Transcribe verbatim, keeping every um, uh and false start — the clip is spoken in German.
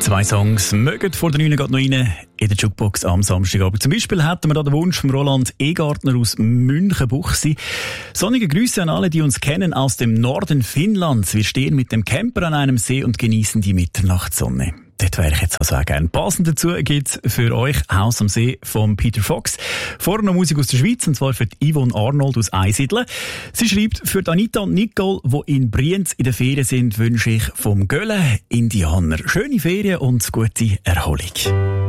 Zwei Songs mögen vor der neun geht noch rein in der Jukebox am Samstagabend. Zum Beispiel hätten wir da den Wunsch von Roland Egartner aus Münchenbuchsee. Sonnige Grüße an alle, die uns kennen aus dem Norden Finnlands. Wir stehen mit dem Camper an einem See und genießen die Mitternachtssonne. Dort wäre ich jetzt also auch gerne. Passend dazu gibt's für euch Haus am See von Peter Fox. Vorher noch Musik aus der Schweiz, und zwar für die Yvonne Arnold aus Einsiedeln. Sie schreibt, für Anita und Nicole, die in Brienz in der Ferien sind, wünsche ich vom Gölle Indianer schöne Ferien und gute Erholung.